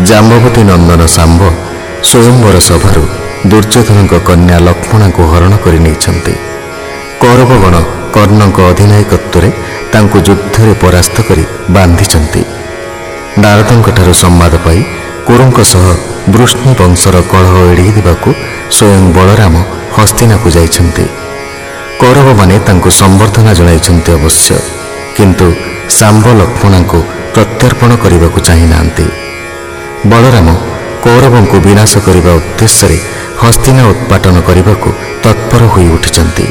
ଜାମ୍ବବତୀ ନନ୍ଦନ ଶାମ୍ବ ସ୍ୱୟଂବର ସଭାରୁ ଦୁର୍ଯ୍ୟୋଧନଙ୍କ କନ୍ୟା ଲକ୍ଷ୍ମଣାଙ୍କୁ ହରଣ କରି ନେଇଛନ୍ତି। କୌରବଗଣ କର୍ଣ୍ଣଙ୍କ ଅଧିନାୟକତ୍ୱରେ ତାଙ୍କୁ ଯୁଦ୍ଧରେ ପରାସ୍ତ କରି ବାନ୍ଧିଛନ୍ତି। ନାରଦଙ୍କଠାରୁ ସମ୍ବାଦ ପାଇ କୁରୁଙ୍କ ସହ ବୃଷ୍ଣି ବଂଶର କଳହ ଏଡ଼େଇ ଦେବାକୁ ସ୍ୱୟଂ ବଳରାମ ହସ୍ତିନାକୁ ଯାଇଛନ୍ତି। କୌରବମାନେ ତାଙ୍କୁ ସମ୍ବର୍ଦ୍ଧନା ଜଣାଇଛନ୍ତି ଅବଶ୍ୟ, କିନ୍ତୁ ଶାମ୍ବ ଲକ୍ଷ୍ମଣାଙ୍କୁ ପ୍ରତ୍ୟର୍ପଣ କରିବାକୁ ଚାହିଁନାହାନ୍ତି। ବଳରାମ କୌରବଙ୍କୁ ବିନାଶ କରିବା ଉଦ୍ଦେଶ୍ୟରେ ହସ୍ତିନା ଉତ୍ପାଟନ କରିବାକୁ ତତ୍ପର ହୋଇ ଉଠିଛନ୍ତି।